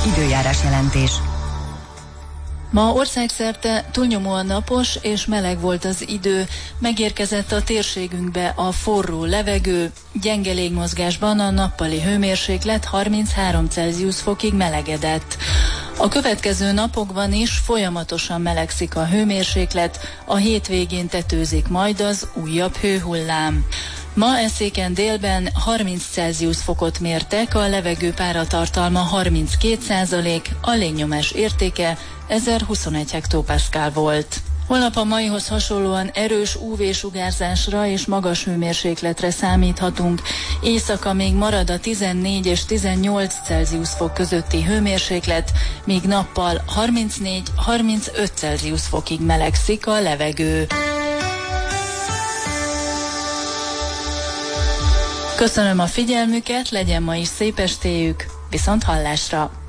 Időjárás jelentés. Ma országszerte túlnyomóan napos és meleg volt az idő, megérkezett a térségünkbe a forró levegő, gyenge légmozgásban a nappali hőmérséklet 33 Celsius fokig melegedett. A következő napokban is folyamatosan melegszik a hőmérséklet, a hétvégén tetőzik majd az újabb hőhullám. Ma Eszéken délben 30 Celsius fokot mértek, a levegő páratartalma 32%, a légnyomás értéke 1021 hektopaszkál volt. Holnap a maihoz hasonlóan erős UV-sugárzásra és magas hőmérsékletre számíthatunk. Éjszaka még marad a 14 és 18 Celsius fok közötti hőmérséklet, míg nappal 34-35 Celsius fokig melegszik a levegő. Köszönöm a figyelmüket, legyen ma is szép estéjük, viszont hallásra!